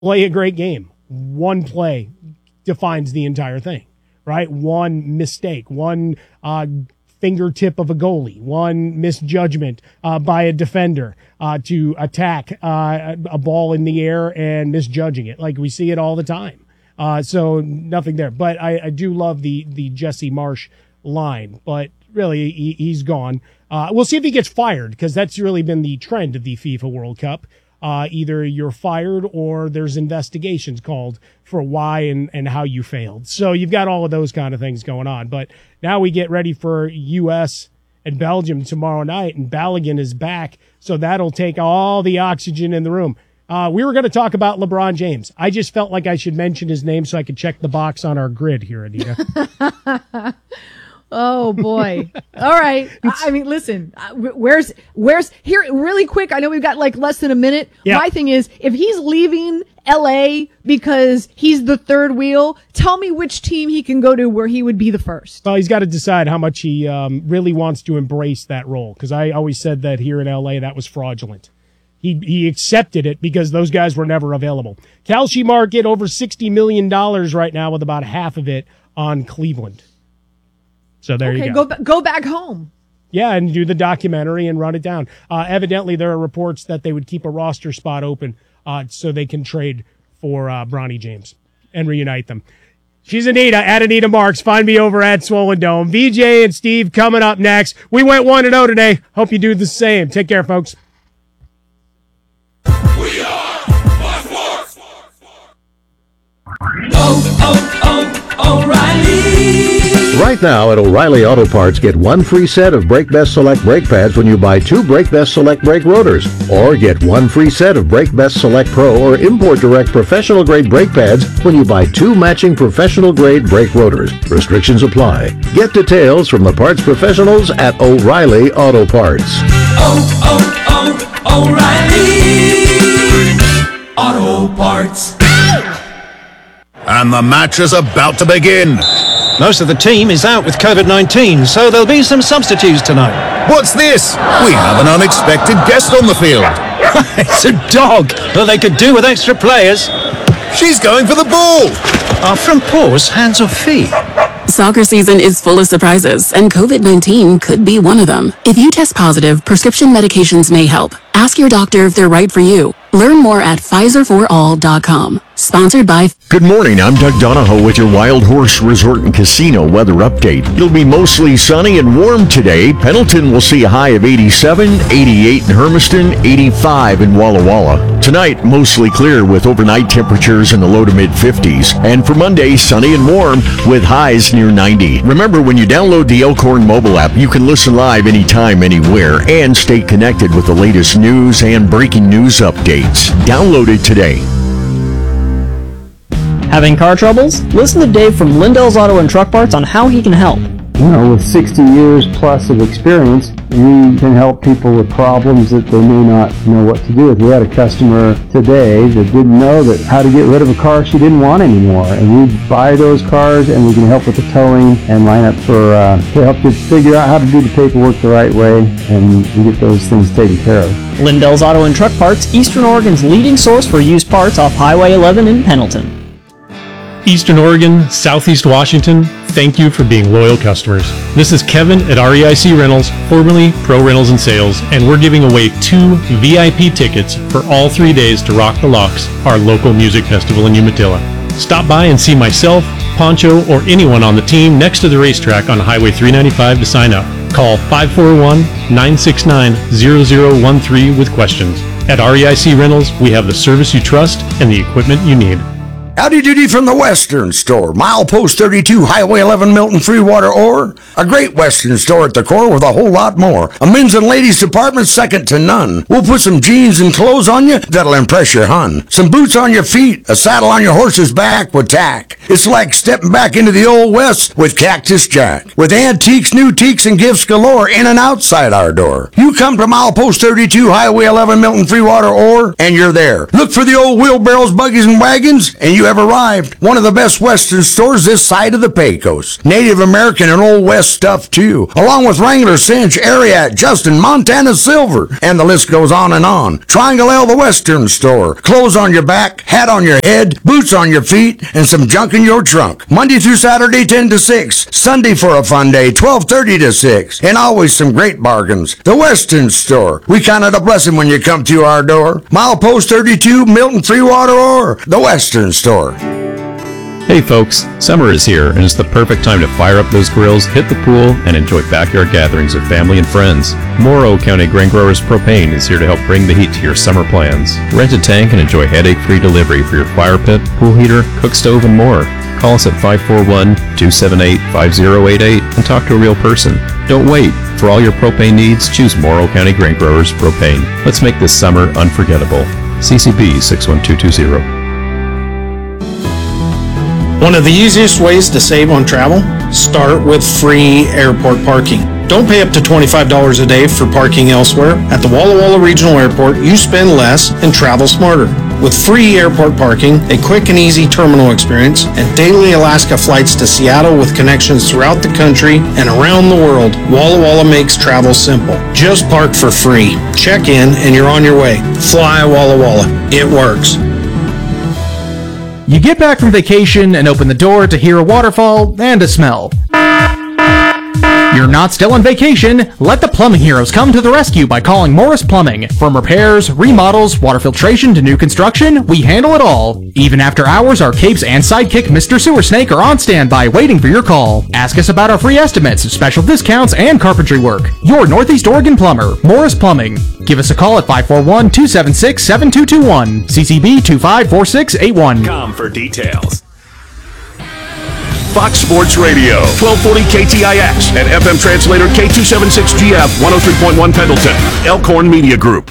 play a great game. One play defines the entire thing, right? One mistake, one fingertip of a goalie, one misjudgment by a defender to attack a ball in the air and misjudging it. Like we see it all the time. So nothing there. But I do love the Jesse Marsch line, but really he's gone. We'll see if he gets fired, because that's really been the trend of the FIFA World Cup. Either you're fired or there's investigations called for why and how you failed. So you've got all of those kind of things going on. But now we get ready for U.S. and Belgium tomorrow night, and Balogun is back. So that'll take all the oxygen in the room. We were going to talk about LeBron James. I just felt like I should mention his name so I could check the box on our grid here, Anita. Oh boy. All right. I mean, listen, where's here really quick. I know we've got like less than a minute. Yeah. My thing is, if he's leaving LA because he's the third wheel, tell me which team he can go to where he would be the first. Well, he's got to decide how much he really wants to embrace that role. Cause I always said that here in LA, that was fraudulent. He accepted it because those guys were never available. Kalshi Market over $60 million right now, with about half of it on Cleveland. So there you go. Go back home. Yeah, and do the documentary and run it down. Evidently, there are reports that they would keep a roster spot open so they can trade for Bronny James and reunite them. She's Anita, at Anita Marks. Find me over at Swollen Dome. VJ and Steve coming up next. We went 1-0 today. Hope you do the same. Take care, folks. We are Fox Sports. O'Reilly. Right now at O'Reilly Auto Parts, get one free set of Brake Best Select brake pads when you buy two Brake Best Select brake rotors. Or get one free set of Brake Best Select Pro or Import Direct professional grade brake pads when you buy two matching professional grade brake rotors. Restrictions apply. Get details from the parts professionals at O'Reilly Auto Parts. O'Reilly Auto Parts. And the match is about to begin. Most of the team is out with COVID-19, so there'll be some substitutes tonight. What's this? We have an unexpected guest on the field. It's a dog. Well, they could do with extra players. She's going for the ball. Are front paws hands or feet? Soccer season is full of surprises, and COVID-19 could be one of them. If you test positive, prescription medications may help. Ask your doctor if they're right for you. Learn more at PfizerForAll.com. Sponsored by... Good morning, I'm Doug Donahoe with your Wild Horse Resort and Casino weather update. It'll be mostly sunny and warm today. Pendleton will see a high of 87, 88 in Hermiston, 85 in Walla Walla. Tonight, mostly clear with overnight temperatures in the low to mid-50s. And for Monday, sunny and warm with highs near 90. Remember, when you download the Elkhorn mobile app, you can listen live anytime, anywhere, and stay connected with the latest news and breaking news updates. Download it today. Having car troubles? Listen to Dave from Lindell's Auto and Truck Parts on how he can help. You know, with 60 years plus of experience, we can help people with problems that they may not know what to do with. We had a customer today that didn't know that how to get rid of a car she didn't want anymore. And we buy those cars and we can help with the towing and line up for to help you figure out how to do the paperwork the right way and get those things taken care of. Lindell's Auto and Truck Parts, Eastern Oregon's leading source for used parts off Highway 11 in Pendleton. Eastern Oregon, Southeast Washington, thank you for being loyal customers. This is Kevin at REIC Rentals, formerly Pro Rentals and Sales, and we're giving away 2 VIP tickets for all 3 days to Rock the Locks, our local music festival in Umatilla. Stop by and see myself, Poncho, or anyone on the team next to the racetrack on Highway 395 to sign up. Call 541-969-0013 with questions. At REIC Rentals, we have the service you trust and the equipment you need. Howdy doody from the Western Store. Milepost 32, Highway 11, Milton, Freewater, Ore. A great Western store at the core with a whole lot more. A men's and ladies department second to none. We'll put some jeans and clothes on you that'll impress your hun. Some boots on your feet, a saddle on your horse's back with tack. It's like stepping back into the old West with Cactus Jack. With antiques, new teaks, and gifts galore in and outside our door. You come to Milepost 32, Highway 11, Milton, Freewater, Ore, and you're there. Look for the old wheelbarrows, buggies, and wagons, and you have arrived. One of the best Western stores this side of the Pecos. Native American and Old West stuff too, along with Wrangler, Cinch, Ariat, Justin, Montana Silver, and the list goes on and on. Triangle L, the Western store. Clothes on your back, hat on your head, boots on your feet, and some junk in your trunk. Monday through Saturday, 10 to 6. Sunday for a fun day, 12:30 to 6. And always some great bargains. The Western store. We count it a blessing when you come to our door. Milepost 32, Milton Freewater, or the Western store. Hey folks, summer is here and it's the perfect time to fire up those grills, hit the pool, and enjoy backyard gatherings with family and friends. Morrow County Grain Growers Propane is here to help bring the heat to your summer plans. Rent a tank and enjoy headache-free delivery for your fire pit, pool heater, cook stove, and more. Call us at 541-278-5088 and talk to a real person. Don't wait. For all your propane needs, choose Morrow County Grain Growers Propane. Let's make this summer unforgettable. CCB 61220. One of the easiest ways to save on travel? Start with free airport parking. Don't pay up to $25 a day for parking elsewhere. At the Walla Walla Regional Airport, you spend less and travel smarter. With free airport parking, a quick and easy terminal experience, and daily Alaska flights to Seattle with connections throughout the country and around the world, Walla Walla makes travel simple. Just park for free. Check in and you're on your way. Fly Walla Walla. It works. You get back from vacation and open the door to hear a waterfall and a smell. You're not still on vacation. Let the plumbing heroes come to the rescue by calling Morris Plumbing. From repairs, remodels, water filtration to new construction, we handle it all. Even after hours, our capes and sidekick Mr. Sewer Snake are on standby waiting for your call. Ask us about our free estimates, special discounts, and carpentry work. Your Northeast Oregon plumber, Morris Plumbing. Give us a call at 541-276-7221. CCB 254681. Come for details. Fox Sports Radio, 1240 KTIX, and FM translator K276GF, 103.1 Pendleton, Elkhorn Media Group.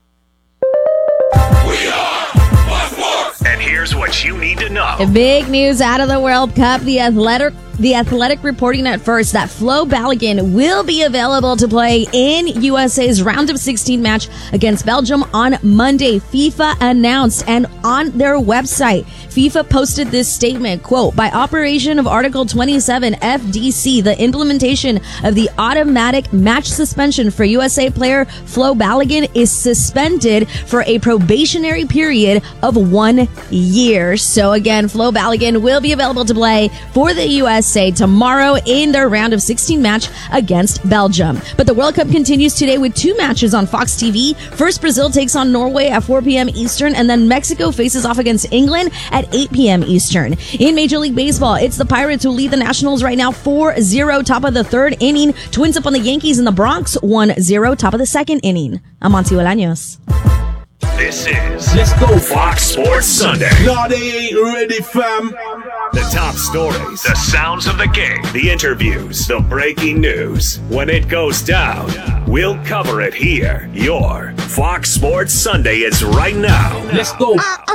We are Fox Sports. And here's what you need to know. Big news out of the World Cup. The Athletic reporting at first that Flo Balogun will be available to play in USA's round of 16 match against Belgium on Monday. FIFA announced, and on their website, FIFA posted this statement, quote, by operation of Article 27 FDC, the implementation of the automatic match suspension for USA player Flo Balogun is suspended for a probationary period of 1 year. So again, Flo Balogun will be available to play for the USA tomorrow in their round of 16 match against Belgium. But the World Cup continues today with two matches on Fox TV. First, Brazil takes on Norway at 4 p.m. Eastern, and then Mexico faces off against England at 8 p.m. Eastern. In Major League Baseball, it's the Pirates who lead the Nationals right now 4-0, top of the third inning. Twins up on the Yankees in the Bronx 1-0, top of the second inning. I'm Monty Bolaños. This is Let's Go Fox Sports Sunday. No, they ain't ready, fam. The top stories, the sounds of the game, the interviews, the breaking news. When it goes down, we'll cover it here. Your Fox Sports Sunday is right now. Let's go.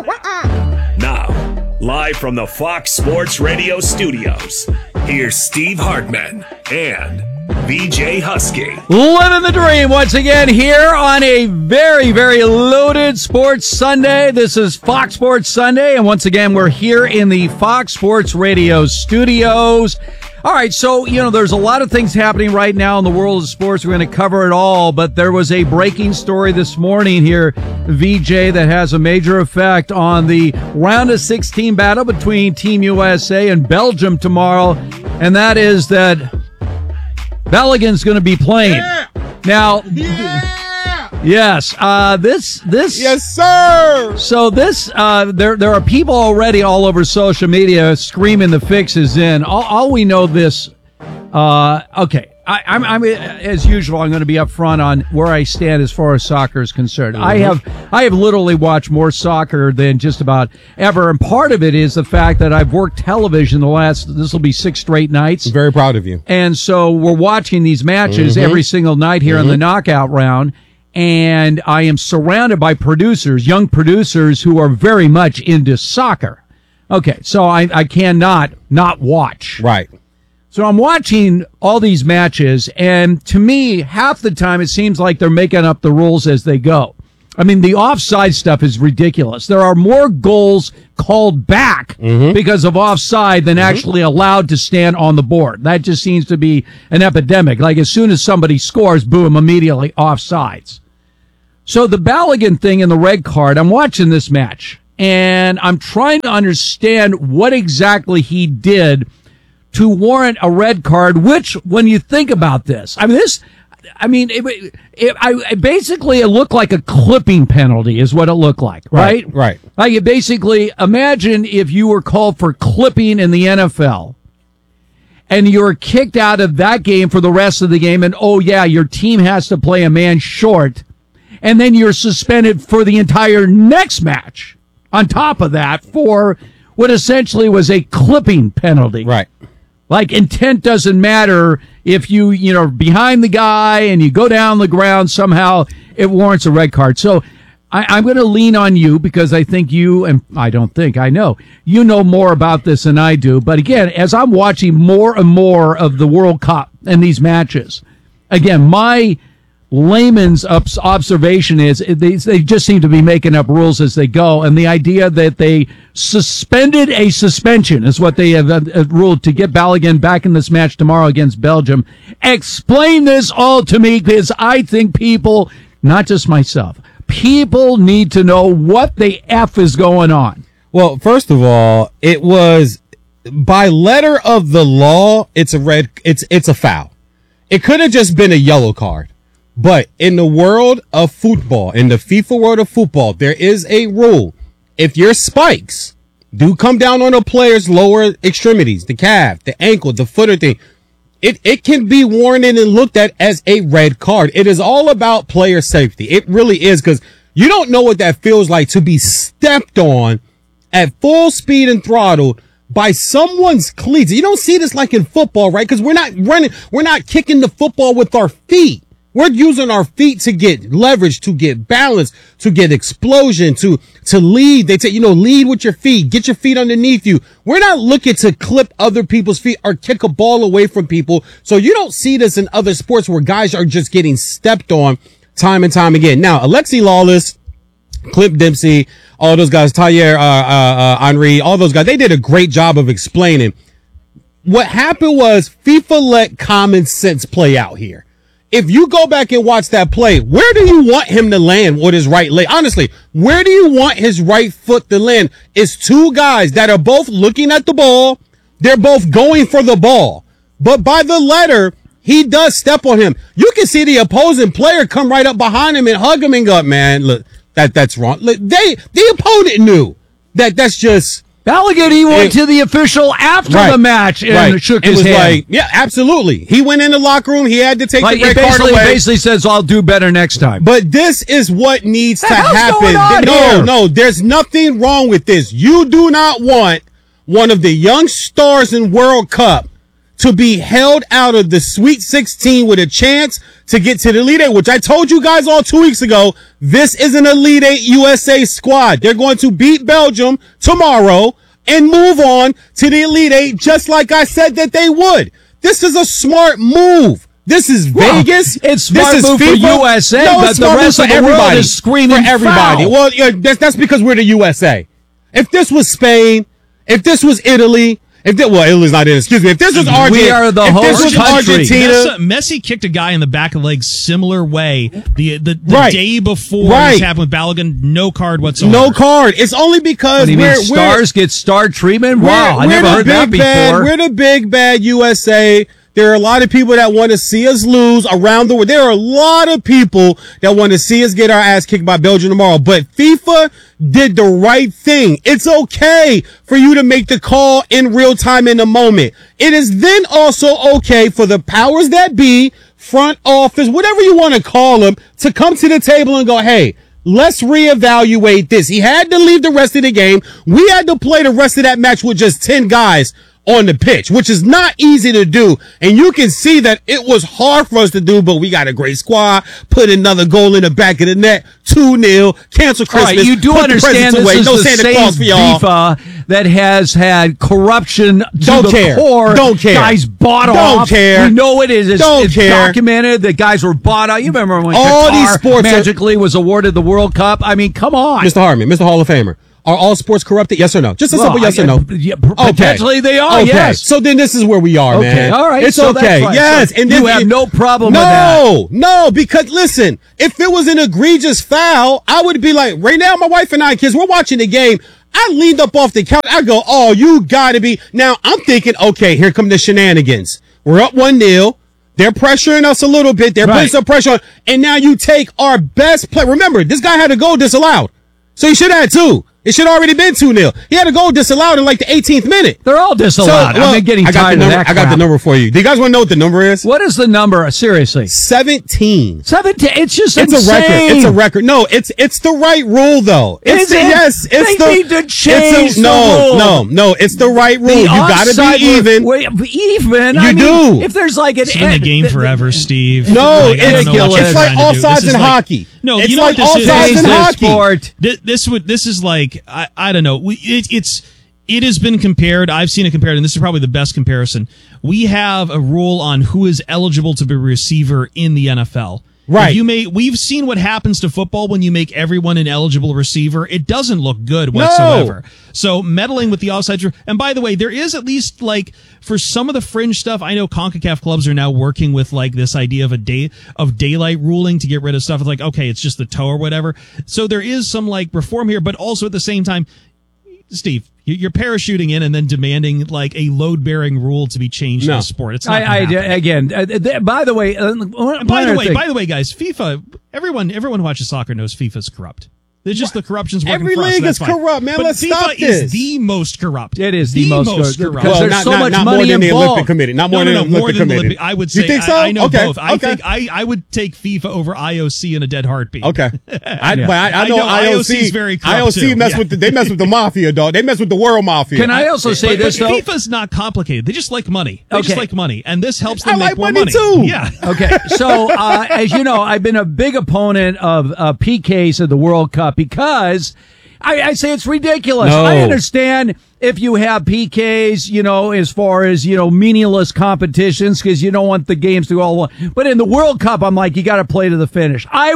Now, live from the Fox Sports Radio studios, here's Steve Hartman and VJ Husky. Living the dream once again here on a very, very loaded Sports Sunday. This is Fox Sports Sunday, and once again, we're here in the Fox Sports Radio studios. All right, so, there's a lot of things happening right now in the world of sports. We're going to cover it all, but there was a breaking story this morning here, VJ, that has a major effect on the round of 16 battle between Team USA and Belgium tomorrow, and that is that Balogun's going to be playing. Yeah. Now, yes, yes, sir. So there are people already all over social media screaming the fix is in. All we know this, okay. I'm as usual. I'm going to be upfront on where I stand as far as soccer is concerned. Mm-hmm. I have literally watched more soccer than just about ever, and part of it is the fact that I've worked television this will be 6 straight nights. I'm very proud of you. And so we're watching these matches every single night here in the knockout round, and I am surrounded by young producers who are very much into soccer. Okay, so I cannot not watch. Right. So I'm watching all these matches, and to me, half the time it seems like they're making up the rules as they go. I mean, the offside stuff is ridiculous. There are more goals called back because of offside than actually allowed to stand on the board. That just seems to be an epidemic. Like, as soon as somebody scores, boom, immediately offsides. So the Balogun thing and the red card, I'm watching this match, and I'm trying to understand what exactly he did to warrant a red card, which, when you think about this, it looked like a clipping penalty is what it looked like, right? Right. Like, you basically, imagine if you were called for clipping in the NFL and you were kicked out of that game for the rest of the game, and your team has to play a man short, and then you're suspended for the entire next match on top of that for what essentially was a clipping penalty. Right. Like, intent doesn't matter if you're behind the guy and you go down the ground, somehow it warrants a red card. So I'm going to lean on you because I think I know you know more about this than I do. But again, as I'm watching more and more of the World Cup and these matches, again, my layman's observation is they just seem to be making up rules as they go, and the idea that they suspended a suspension is what they have ruled to get Balogun back in this match tomorrow against Belgium. Explain this all to me, because I think people, not just myself, people need to know what the F is going on. Well, first of all, it was by letter of the law, it's a foul. It could have just been a yellow card. But in the world of football, in the FIFA world of football, there is a rule. If your spikes do come down on a player's lower extremities, the calf, the ankle, the footer thing, it can be warranted and looked at as a red card. It is all about player safety. It really is, because you don't know what that feels like to be stepped on at full speed and throttle by someone's cleats. You don't see this like in football, right? Because we're not running, we're not kicking the football with our feet. We're using our feet to get leverage, to get balance, to get explosion, to lead. They say, lead with your feet, get your feet underneath you. We're not looking to clip other people's feet or kick a ball away from people. So you don't see this in other sports where guys are just getting stepped on time and time again. Now, Alexi Lawless, Cliff Dempsey, all those guys, Thierry Henry, all those guys, they did a great job of explaining. What happened was FIFA let common sense play out here. If you go back and watch that play, where do you want him to land with his right leg? Honestly, where do you want his right foot to land? It's two guys that are both looking at the ball. They're both going for the ball. But by the letter, he does step on him. You can see the opposing player come right up behind him and hug him and go, man, look, that's wrong. Look, the opponent knew that's just... Balogun, he went to the official after the match and shook his hand. Like, yeah, absolutely. He went in the locker room. He had to take the red card away. He basically says, I'll do better next time. But this is what needs to happen. Going on here? No, there's nothing wrong with this. You do not want one of the young stars in World Cup to be held out of the Sweet 16 with a chance to get to the Elite Eight, which I told you guys all 2 weeks ago. This is an Elite Eight USA squad. They're going to beat Belgium tomorrow and move on to the Elite Eight, just like I said that they would. This is a smart move. This is Vegas. It's smart this is move FIFA. For USA, no, but the rest of the world is screaming for everybody. foul. Well, that's because we're the USA. If this was Spain, if this was Italy, Italy's not in. Excuse me. If this was Argentina, we are the host country. Argentina, Messi kicked a guy in the back of the leg similar way the right. day before right. this happened with Balogun. No card whatsoever. No card. It's only because stars get star treatment. Wow, I never heard that before. We're the big bad USA. There are a lot of people that want to see us lose around the world. There are a lot of people that want to see us get our ass kicked by Belgium tomorrow. But FIFA did the right thing. It's okay for you to make the call in real time in the moment. It is then also okay for the powers that be, front office, whatever you want to call them, to come to the table and go, hey, let's reevaluate this. He had to leave the rest of the game. We had to play the rest of that match with just 10 guys. on the pitch, which is not easy to do. And you can see that it was hard for us to do, but we got a great squad, put another goal in the back of the net, 2-0, cancel Christmas. All right, you do understand this is no the Santa same Claus for y'all. FIFA that has had corruption to Don't the care. core. Don't care. Guys bought Don't off. care. We know it is. It's care. documented that guys were bought out. You remember when All Qatar these sports magically was awarded the World Cup? I mean, come on. Mr. Harmon, Mr. Hall of Famer. Are all sports corrupted? Yes or no? Just a simple yes or no. Potentially they are, yes. So then this is where we are, man. All right. It's so okay. That's right. Yes. So and you have no problem with that. No, because listen, if it was an egregious foul, I would be like, right now, my wife and I, kids, we're watching the game. I leaned up off the couch. I go, oh, you got to be. Now, I'm thinking, okay, here come the shenanigans. We're up 1-0. They're pressuring us a little bit. They're putting some pressure on. And now you take our best player. Remember, this guy had a goal disallowed. So he should have had 2. It should have already been 2-0. He had a goal disallowed in like the 18th minute. They're all disallowed. I'm getting tired of that I got the number for you. Do you guys want to know what the number is? What is the number? Seriously. 17. 17. It's just It's insane. a record. It's a record. No, it's the right rule though. Is it? Yes. It's They need to change the rule. No. It's the right rule. You got to be even. Even. You do. If there's like an It's been the game forever, Steve. No, Like, I don't know what you're it's like trying to all do. sides This is in like- hockey. No, it's you know like what all this sides is? in hockey. Sport. This is like I don't know. It has been compared. I've seen it compared, and this is probably the best comparison. We have a rule on who is eligible to be a receiver in the NFL. Right. We've seen what happens to football when you make everyone an eligible receiver. It doesn't look good whatsoever. No. So meddling with the offside. And by the way, there is at least like for some of the fringe stuff, I know CONCACAF clubs are now working with like this idea of daylight ruling to get rid of stuff. It's like, okay, it's just the toe or whatever. So there is some like reform here, but also at the same time, Steve, you're parachuting in and then demanding like a load-bearing rule to be changed in the sport. It's not again. By the way, by the way, guys, FIFA. Everyone who watches soccer knows FIFA's corrupt. It's just the corruption's working Every for us, league so that's is fine. corrupt, man. But Let's FIFA stop this. is the most corrupt. It is the most corrupt. corrupt. Because there's so much not money more than the involved. Olympic Committee. Not more than the Olympic Committee. I would say. You think so? I know Okay. both. I think I would take FIFA over IOC in a dead heartbeat. Okay. I know IOC is very corrupt IOC too. mess with they mess with the mafia, dog. They mess with the world mafia. Can I also say this though? FIFA's not complicated. They just like money. They just like money, and this helps them I make like more money money too. Yeah. Okay, so as you know, I've been a big opponent of PKs of the World Cup because I say it's ridiculous. No. I understand if you have PKs, you know, as far as, you know, meaningless competitions because you don't want the games to go all one. But in the World Cup, I'm like, you got to play to the finish. I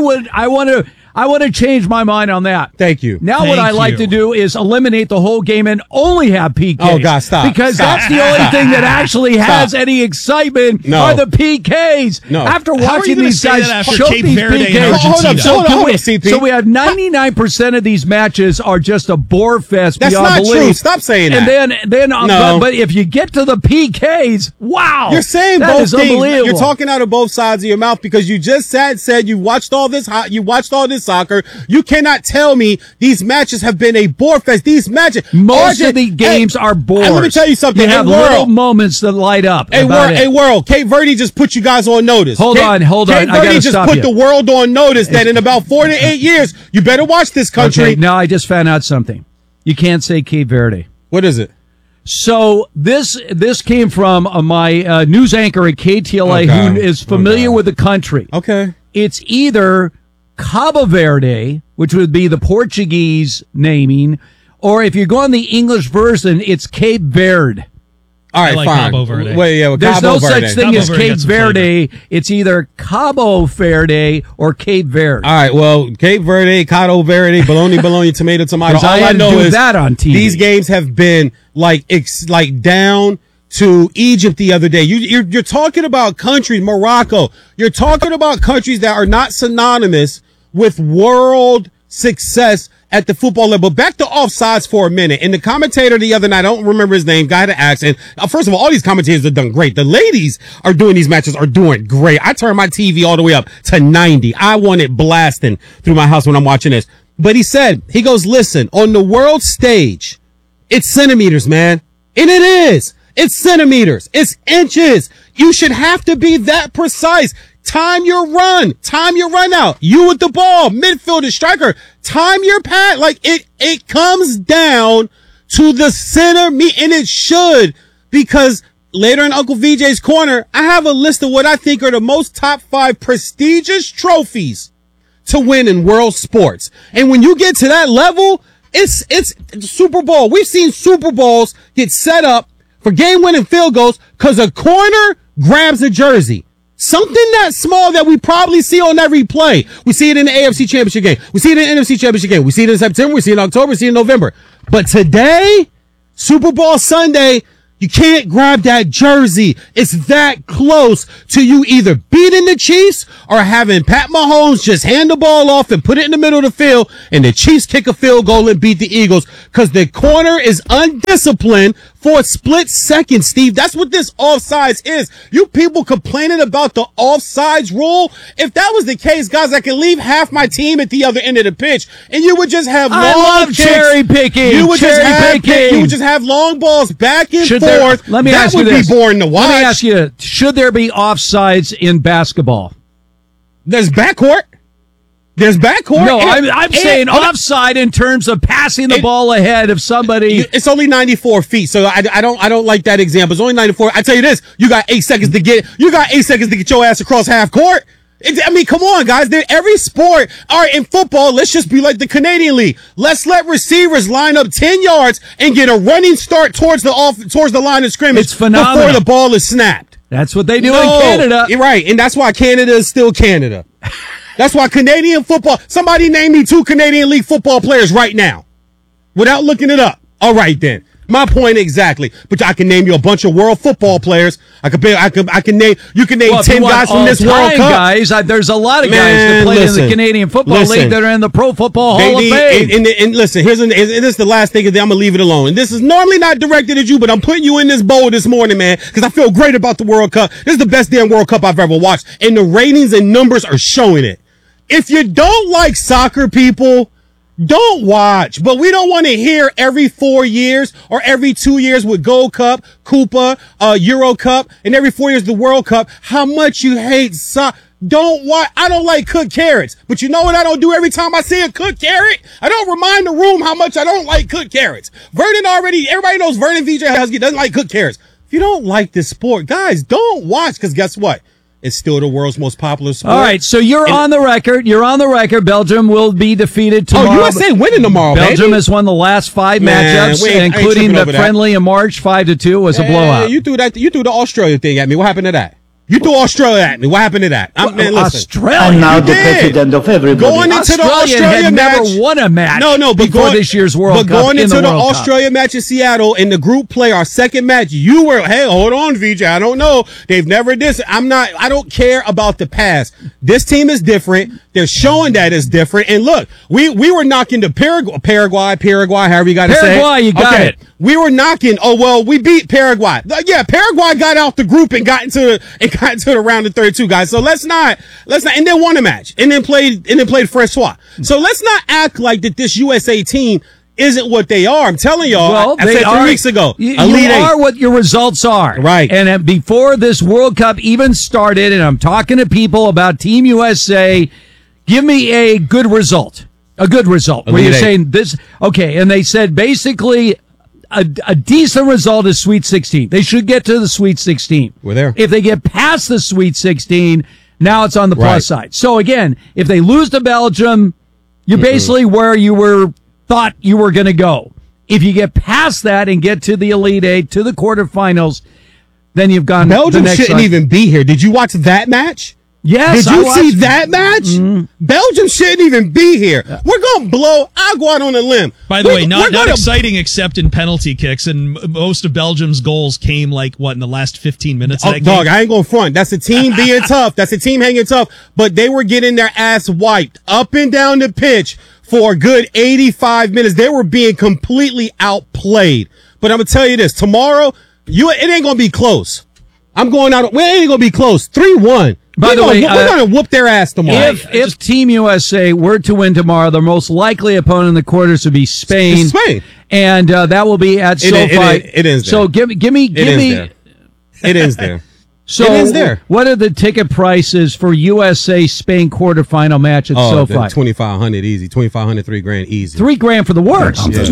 want to change my mind on that. Thank you. Now what I like to do is eliminate the whole game and only have PKs. Oh, God, stop. Because Stop. that's the only thing that actually has any excitement No. are the PKs. No. After How are you watching gonna these say guys that after choke Cape these Verde and PKs. Argentina? Hold up, CP. So we have 99% of these matches are just a bore fest That's beyond not belief. true. Stop saying that. And then No. but if you get to the PKs, wow. You're saying that both is things. unbelievable. You're talking out of both sides of your mouth because you just said you watched all this soccer. You cannot tell me these matches have been a bore fest. These matches, Most of the games are bores. Let me tell you something. You have little moments that light up. World. Cape Verde just put you guys on notice. Hold on. Cape I Verde gotta just stop put you. the world on notice that in about 4 to 8 years, you better watch this country. Okay, now I just found out something. You can't say Cape Verde. What is it? So this came from my news anchor at KTLA who is familiar with the country. Okay. It's either Cabo Verde, which would be the Portuguese naming, or if you're going the English version, it's Cape Verde. All right, I like fine. Cabo Verde. There's Cabo no Verde. such thing Cabo as Verde Cape got some Verde. It's either Cabo Verde or Cape Verde. All right, well, Cape Verde, Cabo Verde, bologna, tomato. 'Cause All I I had to know do is that on TV. These games have been like down to Egypt the other day. You're talking about countries, Morocco. You're talking about countries that are not synonymous with world success at the football level. But back to offsides for a minute. And the commentator the other night, I don't remember his name, guy had an accent. First of all these commentators have done great. The ladies are doing these matches are doing great. I turned my TV all the way up to 90. I want it blasting through my house when I'm watching this. But he goes, listen, on the world stage, it's centimeters, man. And it is. It's centimeters. It's inches. You should have to be that precise. Time your run out. You with the ball, midfielder, striker. Time your pass. Like it comes down to the center and it should because later in Uncle VJ's Corner, I have a list of what I think are the most top 5 prestigious trophies to win in world sports. And when you get to that level, it's Super Bowl. We've seen Super Bowls get set up for game-winning field goals because a corner grabs a jersey. Something that small that we probably see on every play. We see it in the AFC Championship game. We see it in the NFC Championship game. We see it in September. We see it in October. We see it in November. But today, Super Bowl Sunday, you can't grab that jersey. It's that close to you either beating the Chiefs or having Pat Mahomes just hand the ball off and put it in the middle of the field and the Chiefs kick a field goal and beat the Eagles because the corner is undisciplined for a split second, Steve. That's what this offsides is. You people complaining about the offsides rule. If that was the case, guys, I could leave half my team at the other end of the pitch and you would just have long kicks. Cherry picking. You would just have long balls back and forth. Let me that ask you would this. be boring to watch. Let me ask you, should there be offsides in basketball? There's backcourt. No, I'm saying offside in terms of passing the ball ahead of somebody. It's only 94 feet, so I don't like that example. It's only 94. I tell you this, you got 8 seconds to get your ass across half court. I mean, come on, guys. Every sport, all right, in football, let's just be like the Canadian League. Let's let receivers line up 10 yards and get a running start towards the line of scrimmage. It's phenomenal. Before the ball is snapped. That's what they do in Canada. You're right, and that's why Canada is still Canada. That's why Canadian football, somebody name me 2 Canadian League football players right now without looking it up. All right, then. My point exactly. But I can name you a bunch of world football players. You can name 10 guys from this World Cup. Guys, there's a lot of guys that play in the Canadian Football League that are in the Pro Football Hall of Fame. And listen, this is the last thing, and then I'm going to leave it alone. And this is normally not directed at you, but I'm putting you in this bowl this morning, man, because I feel great about the World Cup. This is the best damn World Cup I've ever watched. And the ratings and numbers are showing it. If you don't like soccer, people, don't watch. But we don't want to hear every 4 years or every 2 years with Gold Cup, Coupa, Euro Cup, and every 4 years the World Cup, how much you hate soccer. Don't watch. I don't like cooked carrots. But you know what I don't do every time I see a cooked carrot? I don't remind the room how much I don't like cooked carrots. Everybody knows Vernon VJ Husky doesn't like cooked carrots. If you don't like this sport, guys, don't watch, because guess what? It's still the world's most popular sport. All right, so you're on the record. Belgium will be defeated tomorrow. Oh, USA winning tomorrow, Belgium has won the last 5 matchups, including the friendly in March. 5-2 was a blowout. You threw the Australia thing at me. What happened to that? You threw Australia at me. What happened to that? Australia. I'm now the president of everybody. Going into the Australia match, never won a match. Before this year's World Cup. But going into the Australia match in Seattle in the group play, our second match, you were, hey, hold on, VJ. I don't know. They've never this. I don't care about the past. This team is different. They're showing that it's different. And look, we were knocking the Paraguay, however you got to say it. Paraguay, you got it. We were knocking. Oh well, we beat Paraguay. Yeah, Paraguay got out the group and got into the round of 32, guys. So let's not, and then won a match and then played Francois. So let's not act like that this USA team isn't what they are. I'm telling y'all. I said 3 weeks ago. You are what your results are. Right. And before this World Cup even started, and I'm talking to people about Team USA, give me a good result. A good result. Where you're saying this, okay, and they said basically a decent result is Sweet 16. They should get to the Sweet 16. We're there. If they get past the Sweet 16, now it's on the plus side. So again, if they lose to Belgium, you're basically where you thought you were going to go. If you get past that and get to the Elite Eight, to the quarterfinals, then you've gone. Belgium shouldn't even be here. Did you watch that match? Yes. Did you see that match? Mm-hmm. Belgium shouldn't even be here. We're going to blow. I'll go out on a limb. By the way, not exciting except in penalty kicks, and most of Belgium's goals came in the last 15 minutes of that game. Dog, I ain't going to front. That's a team being tough. That's a team hanging tough. But they were getting their ass wiped up and down the pitch for a good 85 minutes. They were being completely outplayed. But I'm going to tell you this. Tomorrow, it ain't going to be close. I'm going out. It ain't going to be close. 3-1. By the way, we're going to whoop their ass tomorrow. If Team USA were to win tomorrow, their most likely opponent in the quarters would be Spain. And that will be at SoFi. It is there. So give me. It is there. So it is there. What are the ticket prices for USA Spain quarterfinal match at SoFi? $2,500 easy. $2,500, $3,000 easy. $3,000 for the worst. Yeah.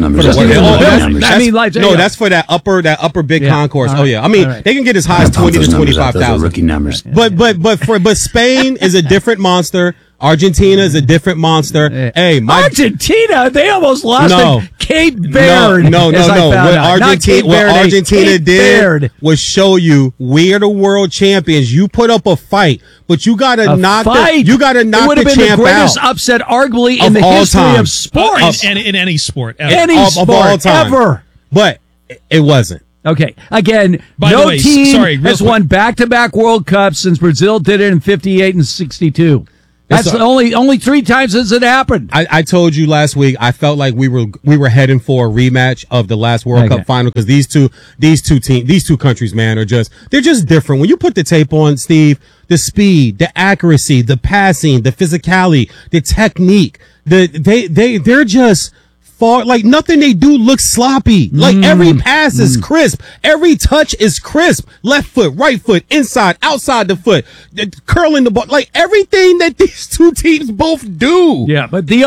That's for that upper big concourse. Right. Oh yeah. I mean, they can get as high as 20 to 25,000. Rookie numbers. But Spain is a different monster. Argentina is a different monster. Hey, Argentina, they almost lost to Cape Verde. No. What Argentina did was show you we are the world champions. You put up a fight, but you gotta knock the champ out. It would have been the greatest upset, arguably, in the history of sports. In any sport. Ever. Any sport, of all time. ever. But it wasn't. Okay. Again, no team has won back-to-back World Cups since Brazil did it in 58 and 62. That's only 3 times since it happened. I told you last week. I felt like we were heading for a rematch of the last World Cup final because these two countries, man, they're just different. When you put the tape on, Steve, the speed, the accuracy, the passing, the physicality, the technique, they're just far, like nothing they do looks sloppy. Like every pass is crisp. Every touch is crisp. Left foot, right foot, inside, outside the foot, curling the ball. Like everything that these two teams both do. Yeah, but the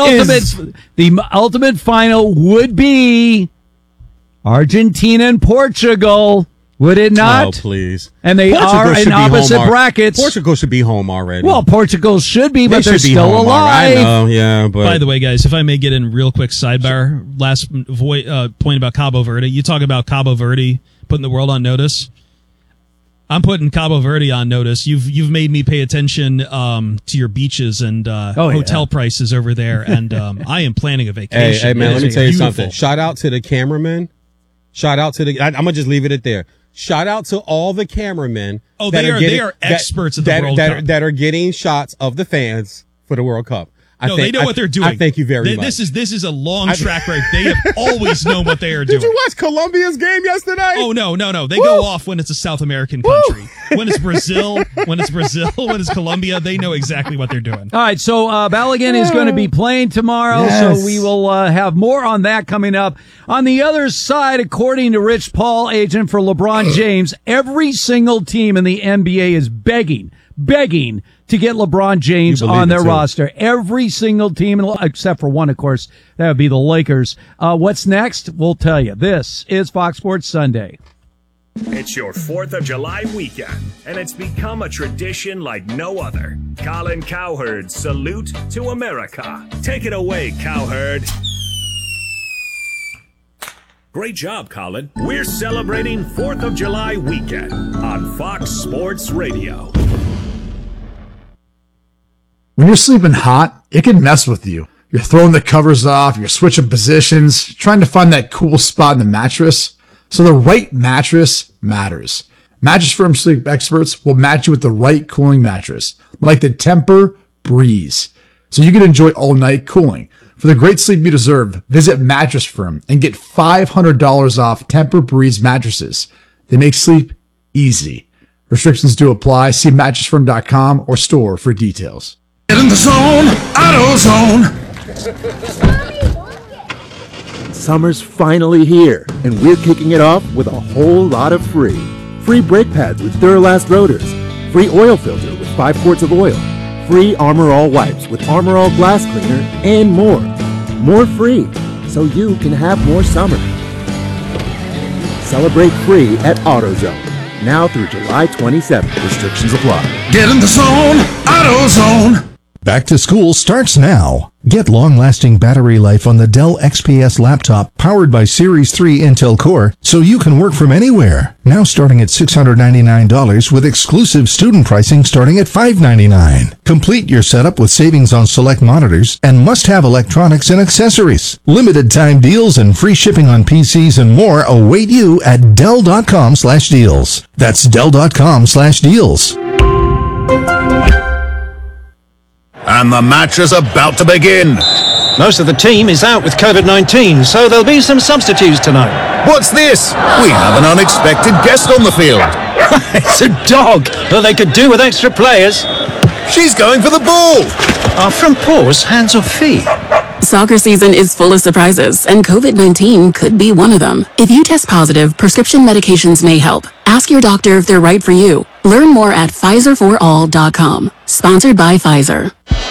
ultimate final would be Argentina and Portugal. Would it not? Oh, please. And they are in opposite brackets. Portugal should be home already. Well, Portugal should be, but they're still alive. I know, yeah. But by the way, guys, if I may get in real quick sidebar, last point about Cabo Verde. You talk about Cabo Verde putting the world on notice. I'm putting Cabo Verde on notice. You've made me pay attention to your beaches and hotel prices over there, and I am planning a vacation. Hey man, let me tell you something. Shout out to the cameramen. I'm gonna just leave it at there. Shout out to all the cameramen. Oh, they are experts at the World Cup. That are getting shots of the fans for the World Cup. They know what they're doing. I thank you very much. This is a long track record. They have always known what they are doing. Did you watch Colombia's game yesterday? Oh, no. They go off when it's a South American country. When it's Brazil, when it's Colombia, they know exactly what they're doing. All right, so Balogun is going to be playing tomorrow, so we will have more on that coming up. On the other side, according to Rich Paul, agent for LeBron James, every single team in the NBA is begging to get LeBron James on their roster. Every single team, except for one, of course, that would be the Lakers. What's next? We'll tell you. This is Fox Sports Sunday. It's your 4th of July weekend, and it's become a tradition like no other. Colin Cowherd's Salute to America. Take it away, Cowherd. Great job, Colin. We're celebrating 4th of July weekend on Fox Sports Radio. When you're sleeping hot, it can mess with you. You're throwing the covers off, you're switching positions, trying to find that cool spot in the mattress. So the right mattress matters. Mattress Firm sleep experts will match you with the right cooling mattress, like the Tempur-Breeze, so you can enjoy all-night cooling. For the great sleep you deserve, visit Mattress Firm and get $500 off Tempur-Breeze mattresses. They make sleep easy. Restrictions do apply. See mattressfirm.com or store for details. Get in the zone, AutoZone. Summer's finally here, and we're kicking it off with a whole lot of free. Free brake pads with Duralast rotors. Free oil filter with 5 quarts of oil. Free Armor All wipes with Armor All glass cleaner, and more. More free, so you can have more summer. Celebrate free at AutoZone. Now through July 27th. Restrictions apply. Get in the zone, AutoZone. Back to school starts now. Get long-lasting battery life on the Dell XPS laptop powered by Series 3 Intel Core so you can work from anywhere. Now starting at $699 with exclusive student pricing starting at $599. Complete your setup with savings on select monitors and must-have electronics and accessories. Limited time deals and free shipping on PCs and more await you at Dell.com/deals. That's Dell.com/deals. And the match is about to begin. Most of the team is out with COVID-19, so there'll be some substitutes tonight. What's this? We have an unexpected guest on the field. It's a dog, but they could do with extra players. She's going for the ball. Our front paws, hands or feet? Soccer season is full of surprises, and COVID-19 could be one of them. If you test positive, prescription medications may help. Ask your doctor if they're right for you. Learn more at Pfizer4All.com. Sponsored by Pfizer.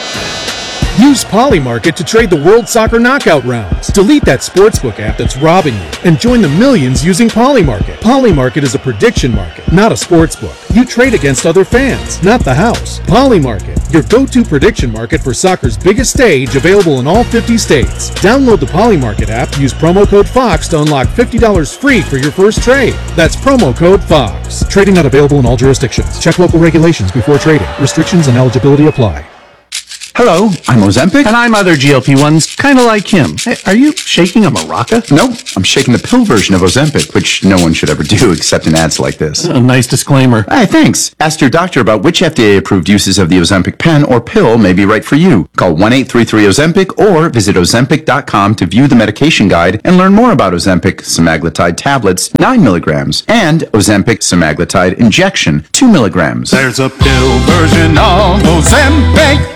Use Polymarket to trade the World Soccer Knockout rounds. Delete that sportsbook app that's robbing you and join the millions using Polymarket. Polymarket is a prediction market, not a sportsbook. You trade against other fans, not the house. Polymarket, your go-to prediction market for soccer's biggest stage, available in all 50 states. Download the Polymarket app, use promo code FOX to unlock $50 free for your first trade. That's promo code FOX. Trading not available in all jurisdictions. Check local regulations before trading. Restrictions and eligibility apply. Hello, I'm Ozempic. And I'm other GLP-1s, kind of like him. Hey, are you shaking a maraca? Nope, I'm shaking the pill version of Ozempic, which no one should ever do except in ads like this. A nice disclaimer. Hey, thanks. Ask your doctor about which FDA-approved uses of the Ozempic pen or pill may be right for you. Call 1-833-OZEMPIC or visit Ozempic.com to view the medication guide and learn more about Ozempic semaglutide tablets, 9 milligrams, and Ozempic semaglutide injection, 2 milligrams. There's a pill version of Ozempic.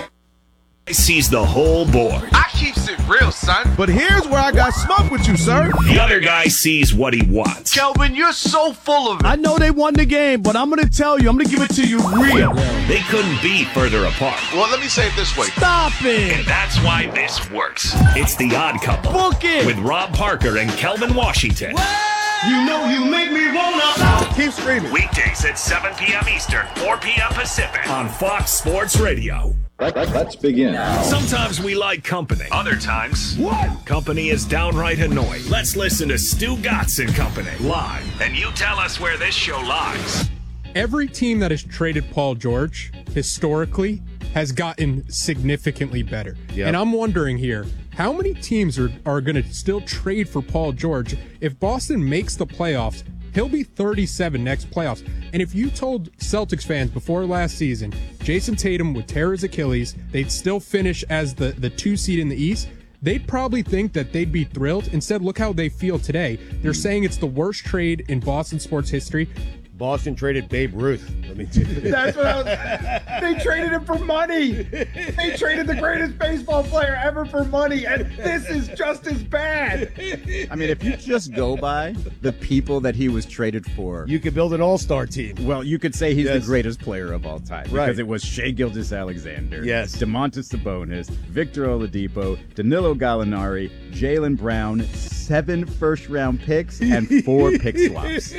Sees the whole board. I keeps it real, son. But here's where I got smoke with you, sir. The other guy sees what he wants. Kelvin, you're so full of it. I know they won the game, but I'm going to tell you, I'm going to give it to you real. They couldn't be further apart. Well, let me say it this way. Stop it. And that's why this works. It's The Odd Couple. Book it. With Rob Parker and Kelvin Washington. You know you make me wanna. Keep screaming. Weekdays at 7 p.m. Eastern, 4 p.m. Pacific on Fox Sports Radio. Let's begin. Sometimes we like company. Other times, company is downright annoying. Let's listen to Stu Gatz and Company live. And you tell us where this show lies. Every team that has traded Paul George, historically, has gotten significantly better. Yep. And I'm wondering here, how many teams are going to still trade for Paul George? If Boston makes the playoffs, he'll be 37 next playoffs. And if you told Celtics fans before last season, Jason Tatum would tear his Achilles, they'd still finish as the 2 seed in the East, they'd probably think that they'd be thrilled. Instead, look how they feel today. They're saying it's the worst trade in Boston sports history. Boston traded Babe Ruth. That's what they traded him for money. They traded the greatest baseball player ever for money, and this is just as bad. I mean, if you just go by the people that he was traded for, you could build an all-star team. Well, you could say he's the greatest player of all time because it was Shai Gilgeous-Alexander, Domantas Sabonis, Victor Oladipo, Danilo Gallinari, Jaylen Brown, 7 first-round picks and 4 pick swaps.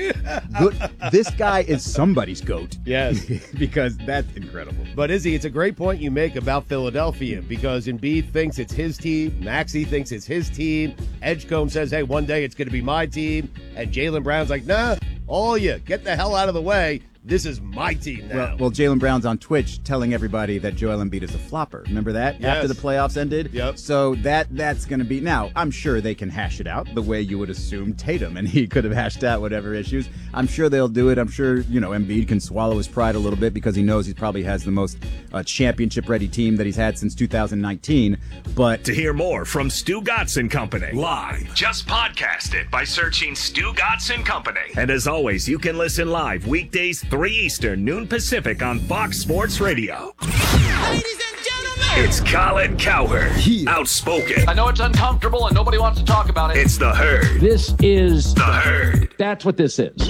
This guy is somebody's GOAT. Yes. Because that's incredible. But Izzy, it's a great point you make about Philadelphia because Embiid thinks it's his team, Maxey thinks it's his team, Edgecombe says, hey, one day it's going to be my team, and Jaylen Brown's like, nah, all you, get the hell out of the way. This is my team now. Well, Jaylen Brown's on Twitch telling everybody that Joel Embiid is a flopper. Remember that? Yes. After the playoffs ended? Yep. So that's going to be... Now, I'm sure they can hash it out the way you would assume Tatum and he could have hashed out whatever issues. I'm sure they'll do it. I'm sure, Embiid can swallow his pride a little bit because he knows he probably has the most championship-ready team that he's had since 2019. But to hear more from Stu Gatz and Company live, just podcast it by searching Stu Gatz and Company. And as always, you can listen live weekdays 3 Eastern, noon Pacific on Fox Sports Radio. Ladies and gentlemen, it's Colin Cowherd, outspoken. I know it's uncomfortable and nobody wants to talk about it. It's the Herd. This is the Herd. That's what this is.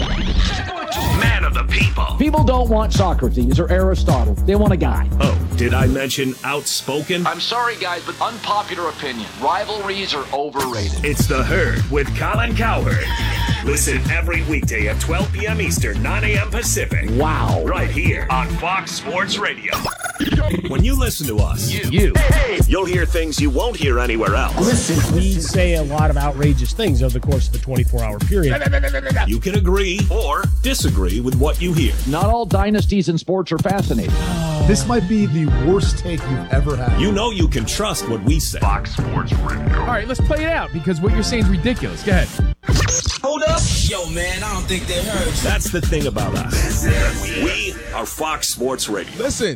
Man of the people. People don't want Socrates or Aristotle. They want a guy. Oh, did I mention outspoken? I'm sorry, guys, but unpopular opinion. Rivalries are overrated. It's the Herd with Colin Cowherd. Listen every weekday at 12 p.m. Eastern, 9 a.m. Pacific. Wow. Right here on Fox Sports Radio. When you listen to us, you'll hear things you won't hear anywhere else. Listen, we say a lot of outrageous things over the course of a 24-hour period. You can agree or disagree with what you hear. Not all dynasties in sports are fascinating. This might be the worst take you've ever had. You know you can trust what we say. Fox Sports Radio. All right, let's play it out because what you're saying is ridiculous. Go ahead. Hold up. Yo, man, I don't think they heard you. That's the thing about us. We are Fox Sports Radio. Listen.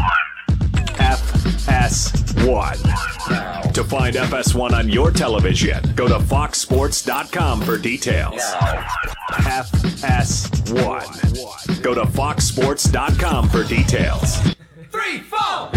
FS1. To find FS1 on your television, go to foxsports.com for details. FS1. Go to foxsports.com for details. 3, 4.